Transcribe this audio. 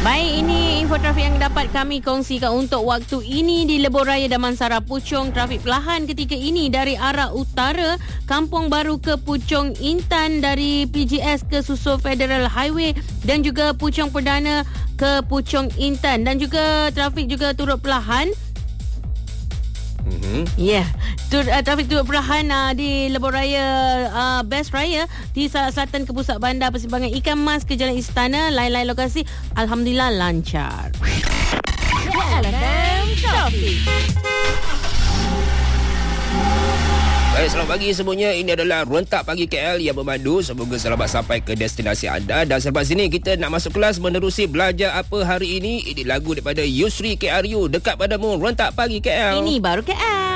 Baik, ini info trafik yang dapat kami kongsikan untuk waktu ini di Lebuh Raya Damansara Puchong. Trafik perlahan ketika ini dari arah utara, Kampung Baru ke Puchong Intan, dari PGS ke Susul Federal Highway dan juga Puchong Perdana ke Puchong Intan, dan juga trafik juga turut perlahan. Ya, trafik turut perlahan di Lebuh Raya Best Raya di selatan ke pusat bandar, Persimpangan Ikan Mas ke Jalan Istana. Lain-lain lokasi alhamdulillah lancar. LFM Traffic. Baik, selamat pagi semuanya. Ini adalah Rentak Pagi KL yang memandu. Semoga selamat sampai ke destinasi anda. Dan selepas ini kita nak masuk kelas menerusi belajar apa hari ini. Ini lagu daripada Yusri KRU, Dekat Padamu, Rentak Pagi KL. Ini baru KL.